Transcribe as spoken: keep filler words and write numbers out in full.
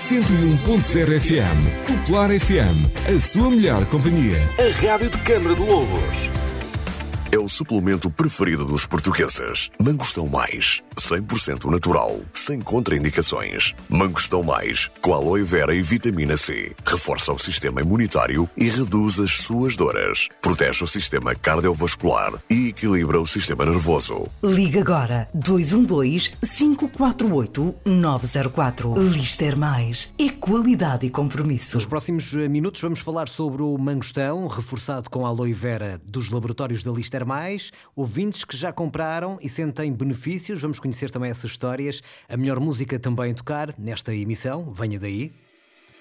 cento e um ponto zero F M. Popular F M, a sua melhor companhia. A rádio de Câmara de Lobos. É o suplemento preferido dos portugueses. Mangostão Mais, cem por cento natural, sem contraindicações. Mangostão Mais, com aloe vera e vitamina C. Reforça o sistema imunitário e reduz as suas dores. Protege o sistema cardiovascular e equilibra o sistema nervoso. Liga agora dois um dois, cinco quatro oito, nove zero quatro. Lister Mais. É qualidade e compromisso. Nos próximos minutos vamos falar sobre o mangostão, reforçado com aloe vera dos laboratórios da Lister Mais. Ouvintes que já compraram e sentem benefícios, vamos conhecer também essas histórias. A melhor música também a tocar nesta emissão, venha daí.